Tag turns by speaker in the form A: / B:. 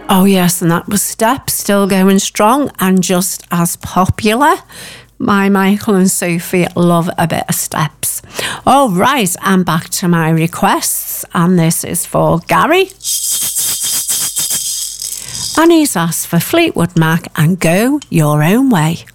A: Oh yes, and that was Steps, still going strong and just as popular. My Michael and Sophie love a bit of Steps. All right, I'm back to my requests, and this is for Gary. And he's asked for Fleetwood Mac and Go Your Own Way.